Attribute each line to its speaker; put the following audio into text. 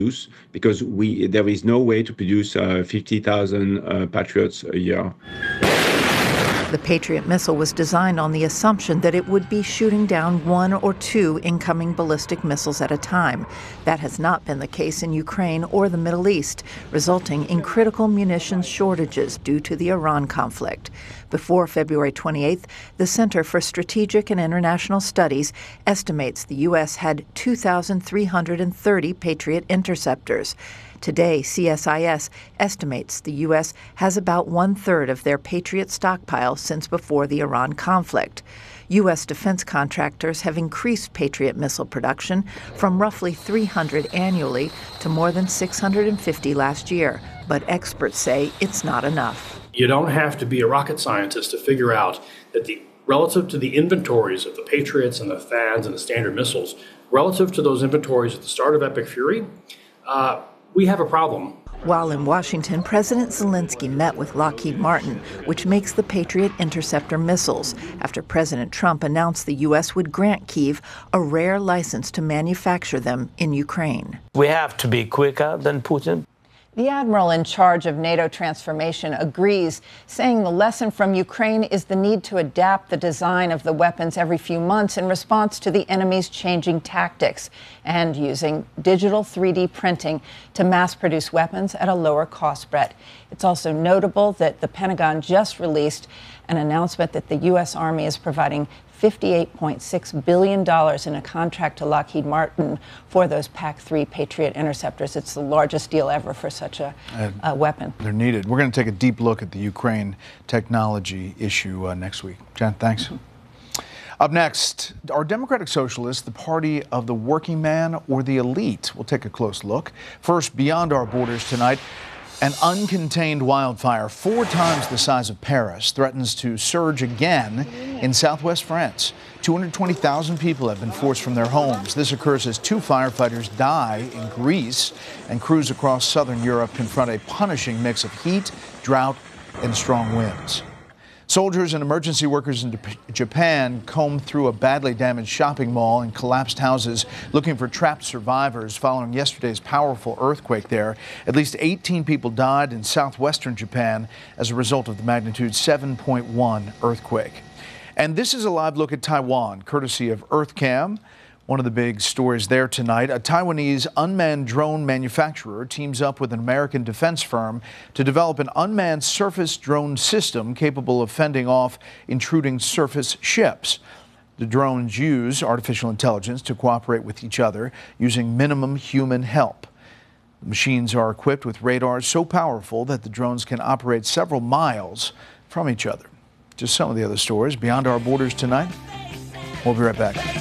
Speaker 1: because there is no way to produce 50,000 Patriots a year.
Speaker 2: The Patriot missile was designed on the assumption that it would be shooting down 1 or 2 incoming ballistic missiles at a time. That has not been the case in Ukraine or the Middle East, resulting in critical munitions shortages due to the Iran conflict. Before February 28th, the Center for Strategic and International Studies estimates the U.S. had 2,330 Patriot interceptors. Today, CSIS estimates the U.S. has about 1/3 of their Patriot stockpile since before the Iran conflict. U.S. defense contractors have increased Patriot missile production from roughly 300 annually to more than 650 last year, but experts say it's not enough.
Speaker 3: You don't have to be a rocket scientist to figure out that relative to the inventories of the Patriots and the THAADs and the Standard missiles, relative to those inventories at the start of Epic Fury, we have a problem.
Speaker 2: While in Washington, President Zelensky met with Lockheed Martin, which makes the Patriot interceptor missiles, after President Trump announced the U.S. would grant Kyiv a rare license to manufacture them in Ukraine.
Speaker 4: We have to be quicker than Putin.
Speaker 5: The admiral in charge of NATO transformation agrees, saying the lesson from Ukraine is the need to adapt the design of the weapons every few months in response to the enemy's changing tactics and using digital 3D printing to mass produce weapons at a lower cost, Brett. It's also notable that the Pentagon just released an announcement that the U.S. Army is providing $58.6 billion in a contract to Lockheed Martin for those PAC-3 Patriot interceptors. It's the largest deal ever for such a weapon.
Speaker 6: They're needed. We're going to take a deep look at the Ukraine technology issue next week. Jen, thanks. Up next, are Democratic Socialists the party of the working man or the elite? We'll take a close look. First, beyond our borders tonight, an uncontained wildfire 4 times the size of Paris threatens to surge again in southwest France. 220,000 people have been forced from their homes. This occurs as 2 firefighters die in Greece, and crews across southern Europe confront a punishing mix of heat, drought, and strong winds. Soldiers and emergency workers in Japan combed through a badly damaged shopping mall and collapsed houses looking for trapped survivors following yesterday's powerful earthquake there. At least 18 people died in southwestern Japan as a result of the magnitude 7.1 earthquake. And this is a live look at Taiwan, courtesy of EarthCam. One of the big stories there tonight, a Taiwanese unmanned drone manufacturer teams up with an American defense firm to develop an unmanned surface drone system capable of fending off intruding surface ships. The drones use artificial intelligence to cooperate with each other using minimum human help. The machines are equipped with radars so powerful that the drones can operate several miles from each other. Just some of the other stories beyond our borders tonight. We'll be right back.